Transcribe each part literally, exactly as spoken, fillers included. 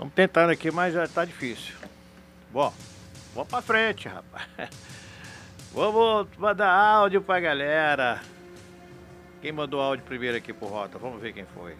Estamos tentando aqui, mas já tá difícil. Bom, vamos pra frente, rapaz. Vamos mandar áudio pra galera. Quem mandou áudio primeiro aqui por Rota? Vamos ver quem foi.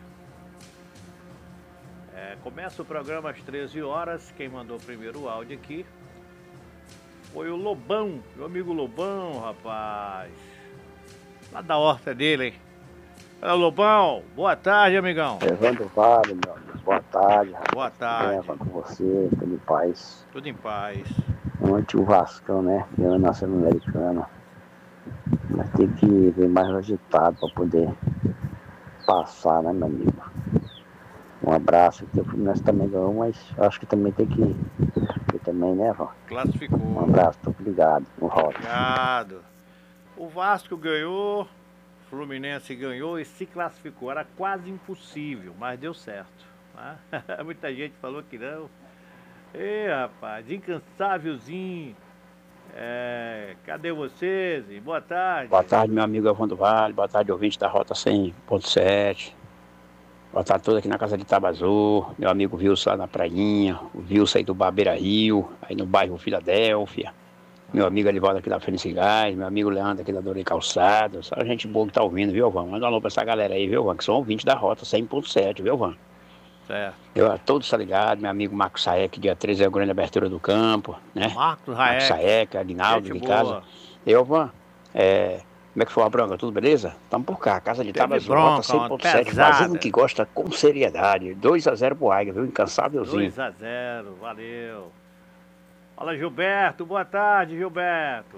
É, começa o programa às treze horas. Quem mandou primeiro o áudio aqui foi o Lobão, meu amigo Lobão, rapaz. Lá da horta dele, hein? Olha, Lobão, boa tarde, amigão. Evandro Vale, meu amigo, boa tarde. Rapaz. Boa tarde. Eva, com você, tudo em paz. Tudo em paz. Ontem o Vascão, né? Ganhou na Sul-Americana. Mas tem que ver mais agitado para poder passar, né, meu amigo? Um abraço, que o Fluminense também ganhou, mas acho que também tem que eu também, né, Vó? Classificou. Um abraço, tô ligado, com o Rota. Obrigado. O Vasco ganhou, o Fluminense ganhou e se classificou. Era quase impossível, mas deu certo. Né? Muita gente falou que não. Ei, rapaz, incansávelzinho. É, cadê vocês? Boa tarde. Boa tarde, meu amigo Evandro Vale. Boa tarde, ouvinte da Rota cem ponto sete. Boa tarde todos aqui na casa de Tabazô. Meu amigo Wilson lá na Prainha. O Wilson aí do Barbeira Rio, aí no bairro Filadélfia. Meu amigo Elivaldo aqui da Fênix Gás, meu amigo Leandro aqui da Dorei Calçados. Só gente boa que tá ouvindo, viu, Van? Manda um alô pra essa galera aí, viu, Van? Que são ouvintes da Rota cem ponto sete, viu, Van? Certo. Eu, todos tá ligado, meu amigo Marcos Saek, dia treze é a grande abertura do campo, né? Marcos Marcos Saek, Aguinaldo de casa. Eu, Van, é... Como é que foi a bronca? Tudo beleza? Tamo por cá, casa de Tabazô, Rota cem ponto sete, fazendo o que gosta com seriedade. dois a zero pro Águia, viu? Incansávelzinho. dois a zero, valeu. Fala, Gilberto, boa tarde, Gilberto.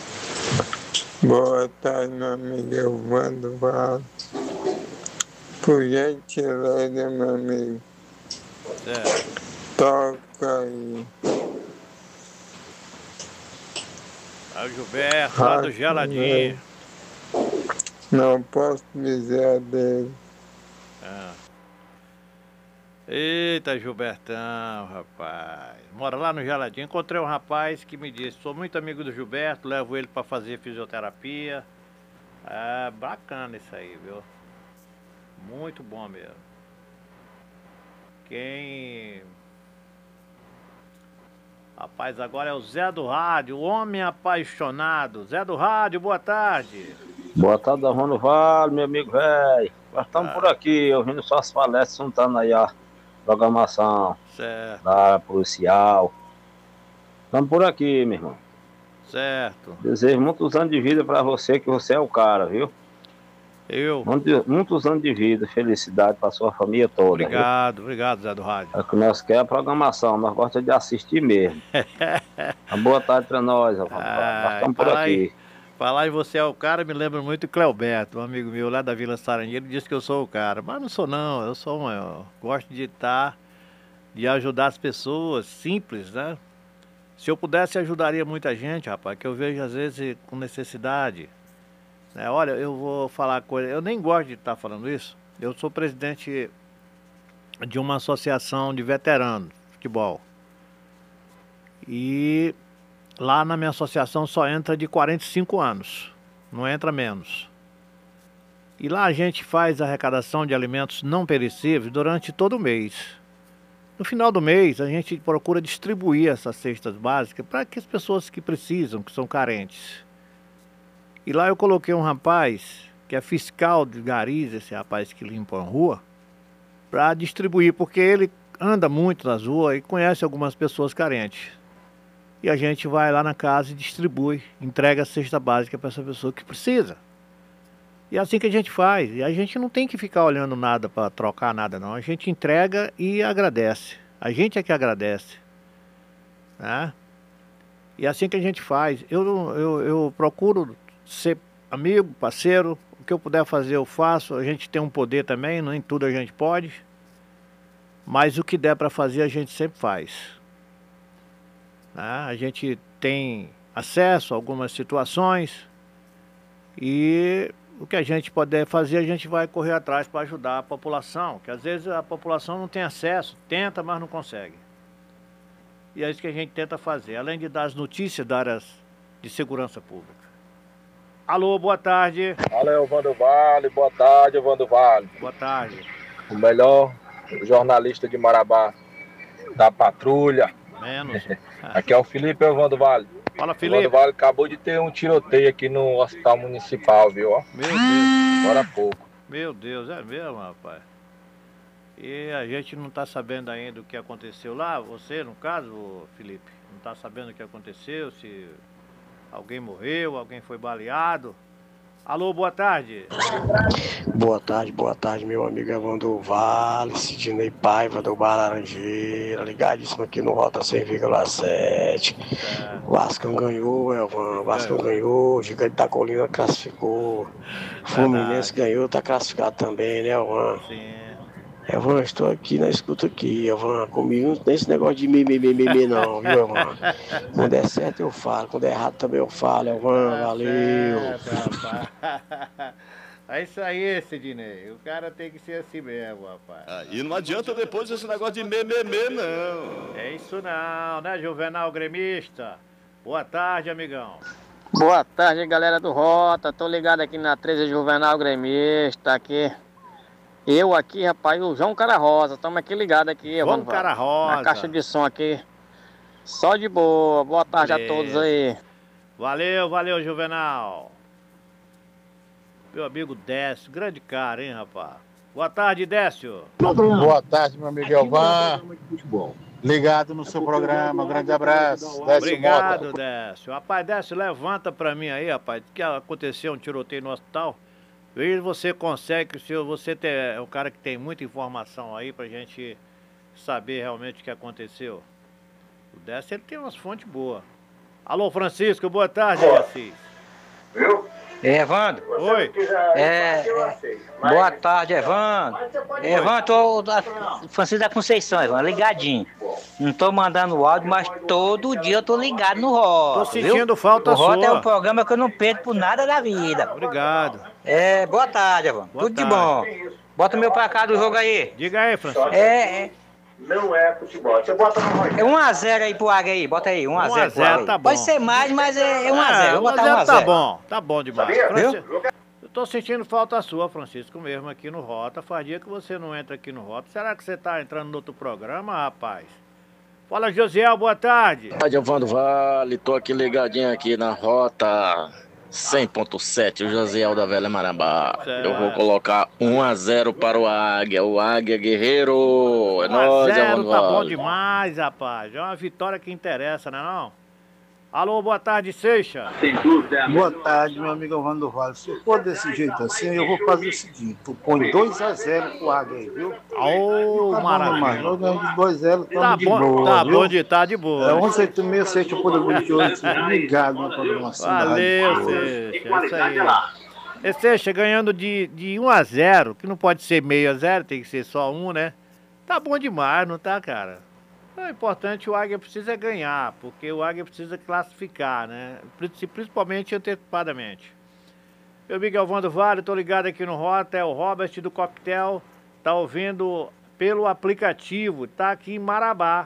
Boa tarde, meu amigo Evandro Vale. Por gentileza, meu amigo. Certo. Toca aí. Aí o Gilberto, lá do Geladinho. Não posso dizer a dele. Ah. Eita, Gilbertão, rapaz. Mora lá no Geladinho. Encontrei um rapaz que me disse: sou muito amigo do Gilberto, levo ele para fazer fisioterapia. É bacana isso aí, viu? Muito bom mesmo. Quem... Rapaz, agora é o Zé do Rádio, o homem apaixonado. Zé do Rádio, boa tarde. Boa tarde, Evandro Vale, meu amigo velho. Nós estamos por aqui, ouvindo suas palestras, juntando aí a programação certo. Da policial. Estamos por aqui, meu irmão. Certo. Desejo muitos anos de vida para você, que você é o cara, viu? Eu. Muitos, muitos anos de vida, felicidade para sua família toda. Obrigado, viu? obrigado, Zé do Rádio. É o que nós queremos, a programação, nós gostamos de assistir mesmo. Uma boa tarde para nós, Evandro Vale. Nós estamos por aqui. Falar em você é o cara me lembra muito o Cleoberto, um amigo meu lá da Vila Sarangueiro, ele disse que eu sou o cara. Mas não sou não, eu sou um, eu gosto de estar, de ajudar as pessoas, simples, né? Se eu pudesse, ajudaria muita gente, rapaz, que eu vejo às vezes com necessidade. É, olha, eu vou falar coisa, eu nem gosto de estar falando isso. Eu sou presidente de uma associação de veteranos de futebol. E lá na minha associação só entra de quarenta e cinco anos, não entra menos. E lá a gente faz arrecadação de alimentos não perecíveis durante todo o mês. No final do mês a gente procura distribuir essas cestas básicas para que as pessoas que precisam, que são carentes. E lá eu coloquei um rapaz, que é fiscal de garis, esse rapaz que limpa a rua, para distribuir, porque ele anda muito nas ruas e conhece algumas pessoas carentes. E a gente vai lá na casa e distribui, entrega a cesta básica para essa pessoa que precisa. E é assim que a gente faz. E a gente não tem que ficar olhando nada para trocar nada, não. A gente entrega e agradece. A gente é que agradece. Né? E é assim que a gente faz. Eu, eu, eu procuro ser amigo, parceiro. O que eu puder fazer eu faço. A gente tem um poder também, nem tudo a gente pode. Mas o que der para fazer a gente sempre faz. Né? A gente tem acesso a algumas situações e o que a gente puder fazer a gente vai correr atrás para ajudar a população, que às vezes a população não tem acesso, tenta, mas não consegue. E é isso que a gente tenta fazer, além de dar as notícias da área de segurança pública. Alô, boa tarde. Alô, Evandro Vale, boa tarde, Evandro Vale. Boa tarde. O melhor jornalista de Marabá. da patrulha. Menos. Aqui é o Felipe Evandro Vale. Fala, O Felipe. Evandro Vale acabou de ter um tiroteio aqui no hospital municipal, viu? Ó. Meu Deus. Agora há pouco. Meu Deus, é mesmo, rapaz. E a gente não tá sabendo ainda o que aconteceu lá, você, no caso, Felipe, não tá sabendo o que aconteceu, se alguém morreu, alguém foi baleado. Alô, boa tarde. Boa tarde, boa tarde, meu amigo Evandro Vale, Sidney Paiva do Bar Laranjeira, ligadíssimo aqui no Rota cem vírgula sete. O Vasco ganhou, Elvan, o Vasco ganhou, o Gigante da Colina classificou, o Fluminense ganhou, tá classificado também, né, Elvan? Sim. Elvan, estou aqui na escuta aqui, Elvan, comigo não tem esse negócio de mimimi não, viu, Elvan? Quando é certo eu falo, quando é errado também eu falo, Elvan, valeu. É isso aí, Sidney. O cara tem que ser assim mesmo, rapaz. Ah, e não adianta depois esse negócio de mememê, não. É isso não, né, Juvenal Gremista? Boa tarde, amigão. Boa tarde, galera do Rota. Tô ligado aqui na treze Juvenal Gremista, aqui. Eu aqui, rapaz, e o João Cara Rosa. Estamos aqui ligados aqui. João Cara Rosa. Na caixa de som aqui. Só de boa. Boa tarde Beleza. a todos aí. Valeu, valeu, Juvenal. Meu amigo Décio, grande cara, hein, rapaz? Boa tarde, Décio. Boa tarde, meu amigo Elvan. Ligado no seu programa, um grande abraço. Décio Obrigado, Mota. Décio. Rapaz, Décio, levanta pra mim aí, rapaz, que aconteceu um tiroteio no hospital. Veja, você consegue, se você ter, é um cara que tem muita informação aí pra gente saber realmente o que aconteceu. O Décio, ele tem umas fontes boas. Alô, Francisco, boa tarde, Assis. Viu? É, Evandro. Oi. É, é, boa tarde, Evandro. Evandro, tô, Francisco da Conceição, Evandro, ligadinho. Não tô mandando áudio, mas todo dia eu tô ligado no Rota. Tô sentindo viu? falta o sua. O Rota é um programa que eu não perco por nada da vida. Obrigado. É, boa tarde, Evandro. Boa Tudo tarde. de bom. Bota o meu pra cá do jogo aí. Diga aí, Francisco. É, é. Não é futebol. Você bota no É um a zero aí pro Águia aí, bota aí, um a zero. um a zero tá bom. Pode ser mais, mas é um a zero. Vou botar um a zero. Tá bom, tá bom demais. Viu? Francisco, eu tô sentindo falta sua, Francisco, mesmo aqui no Rota. Faz dia que você não entra aqui no Rota. Será que você tá entrando no outro programa, rapaz? Fala, Josiel, boa tarde. Boa tarde, Evandro Vale. Tô aqui ligadinho aqui na Rota cem ponto sete, o Josiel da Velha Marabá. Certo. Eu vou colocar um a zero para o Águia, o Águia Guerreiro. É nóis, Evandro Tá bom Vale. demais, rapaz. É uma vitória que interessa, né não? Alô, boa tarde, Seixa. Boa tarde, meu amigo Evandro Vale. Se for desse jeito assim, eu vou fazer o seguinte: tu põe dois a zero pro Águia aí, viu? Ô, tá maravilha. Nós ganhamos de dois a zero, estamos Tá de bom, boa, tá viu? bom de tá de boa. É onze oito seis, sete, o Poder vinte e oito, ligado na programação da Valeu, Rádio Boa. Seixa. É isso aí. E Seixa ganhando de, de um a zero, que não pode ser meio a zero, tem que ser só um, né? Tá bom demais, não tá, cara? É importante, o Águia precisa ganhar, porque o Águia precisa classificar, né? Principalmente antecipadamente. Meu amigo Evandro Vale, tô ligado aqui no Rota, é o Robert do Coquetel, tá ouvindo pelo aplicativo, tá aqui em Marabá.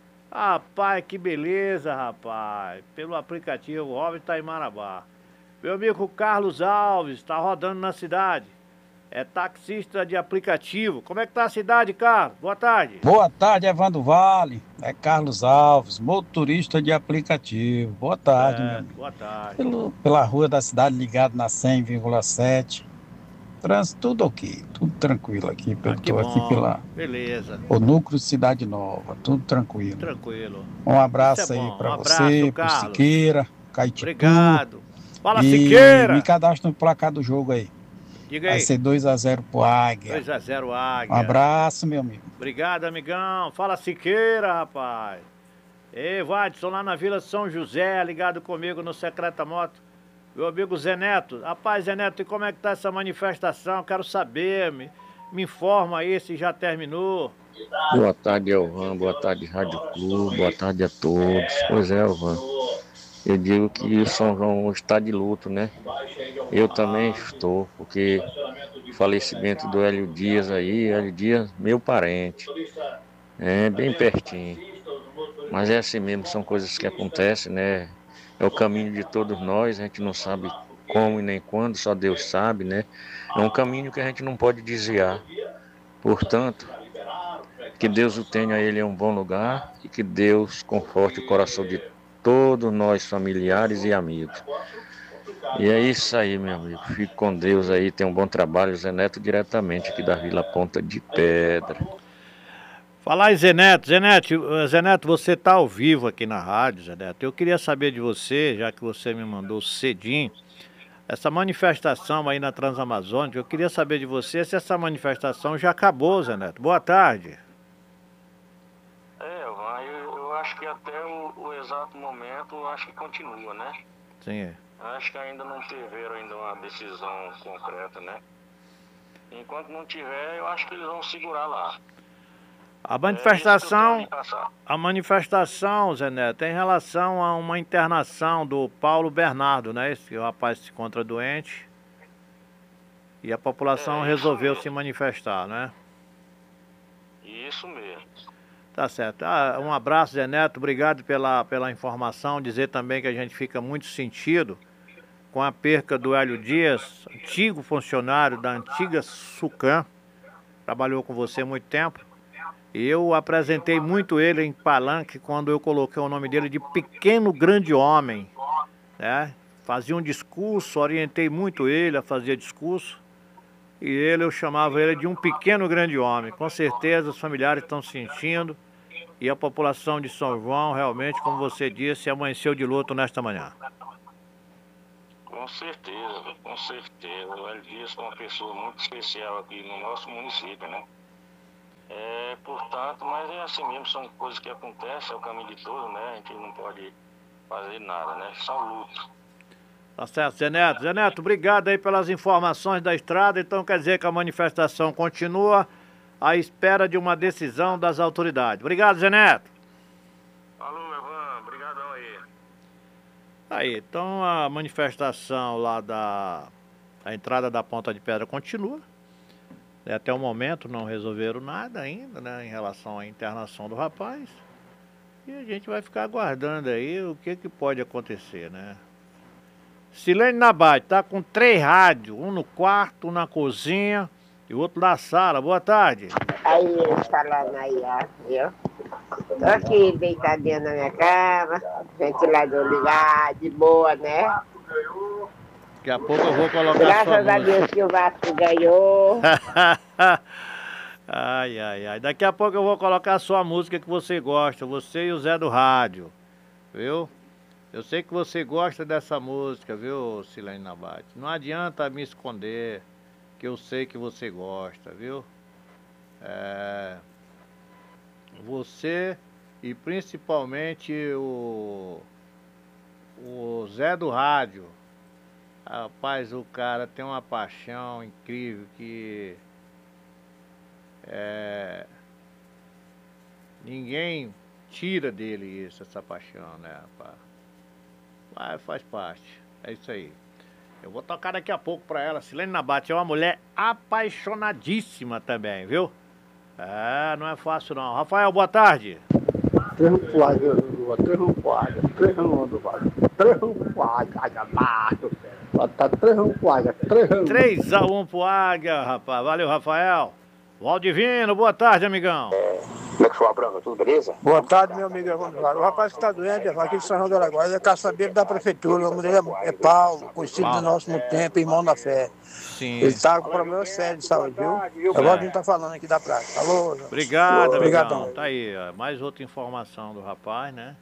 Rapaz, que beleza, rapaz. Pelo aplicativo, o Robert tá em Marabá. Meu amigo Carlos Alves, tá rodando na cidade. É taxista de aplicativo. Como é que tá a cidade, Carlos? Boa tarde. Boa tarde, Evandro Vale. É Carlos Alves, motorista de aplicativo. Boa tarde, É, meu amigo. boa tarde. Pelo, pela rua da cidade, ligado na cem vírgula sete. Trânsito tudo ok, tudo tranquilo aqui. Eu Ah, que tô bom. aqui pela, Beleza. o núcleo Cidade Nova, tudo tranquilo. Tranquilo. Um abraço Isso é aí bom. pra Um você, abraço, pro Carlos. Siqueira, Caetitu. Obrigado. Fala, e Siqueira. me cadastra no placar do jogo aí. Diga Vai aí. ser dois a zero pro Águia. dois a zero Águia. Um abraço, meu amigo. Obrigado, amigão. Fala, Siqueira, rapaz. Ei, Vadson, lá na Vila São José, ligado comigo no Secreta Moto. Meu amigo Zé Neto. Rapaz, Zé Neto, e como é que tá essa manifestação? Quero saber, me, me informa aí se já terminou. Boa tarde, Elvan. Boa tarde, Rádio Clube. Boa tarde a todos. Pois é, Elvan. Eu digo que o São João está de luto, né? Eu também estou, porque o falecimento do Hélio Dias aí, Hélio Dias, meu parente. É bem pertinho. Mas é assim mesmo, são coisas que acontecem, né? É o caminho de todos nós, a gente não sabe como e nem quando, só Deus sabe, né? É um caminho que a gente não pode desviar. Portanto, Que Deus o tenha ele em um bom lugar e que Deus conforte o coração de todos nós familiares e amigos. E é isso aí, meu amigo. Fique com Deus aí, tenha um bom trabalho. Zé Neto diretamente aqui da Vila Ponta de Pedra. Falar em Zé Neto, Zé Neto, Zé Neto, você está ao vivo aqui na rádio, Zé Neto. Eu queria saber de você, já que você me mandou cedinho, essa manifestação aí na Transamazônica, eu queria saber de você se essa manifestação já acabou, Zé Neto. Boa tarde. É, eu, eu acho que até o, o exato momento, eu acho que continua, né? Sim, é. Acho que ainda não tiveram ainda uma decisão concreta, né? Enquanto não tiver, eu acho que eles vão segurar lá. A manifestação, É isso que eu tenho a lhe passar. a manifestação, Zé Neto, é em relação a uma internação do Paulo Bernardo, né? Esse rapaz se encontra doente e a população É, resolveu isso se manifestar, né? Isso mesmo. Tá certo. Ah, um abraço, Zé Neto. Obrigado pela, pela informação. Dizer também que a gente fica muito sentido com a perca do Hélio Dias, antigo funcionário da antiga Sucam. Trabalhou com você há muito tempo. E eu apresentei muito ele em Palanque quando eu coloquei o nome dele de Pequeno Grande Homem, né? Fazia um discurso, orientei muito ele a fazer discurso. E ele, eu chamava ele de um pequeno grande homem. Com certeza os familiares estão sentindo. E a população de São João, realmente, como você disse, amanheceu de luto nesta manhã. Com certeza, com certeza. O Hélio Dias é uma pessoa muito especial aqui no nosso município, né? É, portanto, mas é assim mesmo, são coisas que acontecem, é o caminho de todo, né? A gente não pode fazer nada, né? Só luto. Tá certo, Zé Neto. Zé Neto, obrigado aí pelas informações da estrada. Então quer dizer que a manifestação continua à espera de uma decisão das autoridades. Obrigado, Zé Neto. Falou, Evan. Obrigadão aí. Aí, então a manifestação lá da a entrada da Ponta de Pedra continua. Até o momento não resolveram nada ainda, né, em relação à internação do rapaz. E a gente vai ficar aguardando aí o que, que pode acontecer, né? Silene Nabate tá com três rádios, um no quarto, um na cozinha e o outro na sala. Boa tarde. Aí eles falando aí, ó, viu? Tô aqui deitadinha na minha cama, ventilador ligado, de boa, né? Daqui a pouco eu vou colocar Graças sua a música. Deus que o Vasco ganhou. Ai, ai, ai. Daqui a pouco eu vou colocar a sua música que você gosta, você e o Zé do Rádio, viu? Eu sei que você gosta dessa música, viu, Silene Nabate? Não adianta me esconder, que eu sei que você gosta, viu? É... Você e principalmente o, o Zé do Rádio. Rapaz, o cara tem uma paixão incrível que é, ninguém tira dele isso, essa paixão, né, rapaz? Mas faz parte, é isso aí. Eu vou tocar daqui a pouco pra ela. Silene Nabate é uma mulher apaixonadíssima também, viu? É, não é fácil não. Rafael, boa tarde. Três plagas, três plagas, três plagas, três plagas, tá três plagas, três três a um pro Águia, rapaz. Valeu, Rafael. Valdivino, boa tarde, amigão. Como é que foi a branca? Tudo beleza? Boa tarde, meu amigo Evandro. O rapaz que está doente é aqui de São João do Araguaia, ele é caçabeiro da prefeitura. O nome dele é, é Paulo, conhecido Paulo. do nosso no tempo, irmão da fé. Sim. Ele está com problema sério de saúde, viu? É. O Valdinho está falando aqui da praia. Alô? Obrigado, Obrigadão. amigão. Tá aí, ó, mais outra informação do rapaz, né?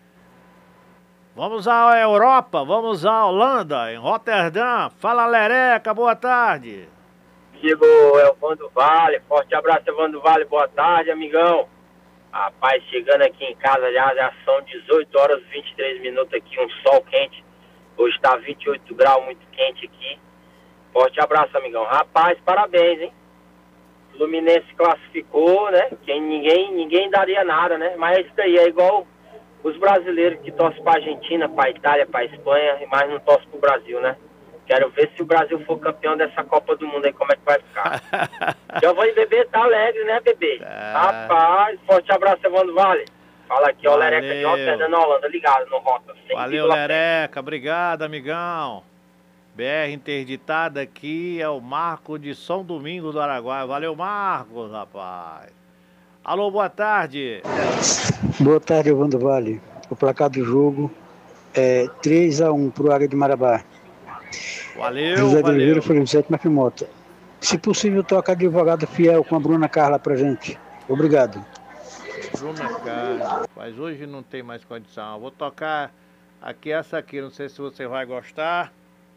Vamos à Europa, vamos à Holanda, em Roterdã. Fala, Lereca, boa tarde. Amigo Evandro Vale, forte abraço, Evandro Vale, boa tarde, amigão. Rapaz, chegando aqui em casa já, já são dezoito horas e vinte e três minutos aqui, um sol quente. Hoje está vinte e oito graus, muito quente aqui. Forte abraço, amigão. Rapaz, parabéns, hein? Fluminense classificou, né? Quem, ninguém, ninguém daria nada, né? Mas isso daí é igual os brasileiros que torcem pra Argentina, pra Itália, pra Espanha, mas não torcem pro Brasil, né? Quero ver se o Brasil for campeão dessa Copa do Mundo aí, como é que vai ficar. Giovanni Bebê tá alegre, né, bebê? É. Rapaz, forte abraço, Evandro Vale. Fala aqui, ó, Valeu. Lereca de Roterdã, na Holanda, ligado no Rota. Valeu, Lereca, obrigado, amigão. B R interditada aqui é o Marco de São Domingos do Araguaia. Valeu, Marcos, rapaz. Alô, boa tarde. Boa tarde, Evandro Vale. O placar do jogo é três a um pro Águia de Marabá. Valeu, José de valeu. Oliveira, Folha de Sete, Mafimota. Se possível, toca advogado fiel com a Bruna Carla pra gente. Obrigado. Bruna Carla, mas hoje não tem mais condição. Eu vou tocar aqui essa aqui, não sei se você vai gostar.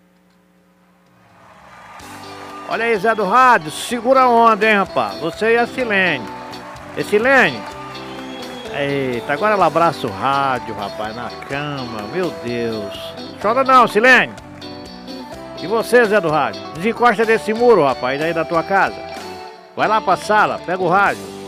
Olha aí, Zé do Rádio, segura a onda, hein, rapaz? Você e a Silene. E Silene? Eita, agora ela abraça o rádio, rapaz, na cama, meu Deus. Chora não, Silene. E você, Zé do Rádio? Desencosta desse muro, rapaz, daí da tua casa. Vai lá pra sala, pega o rádio.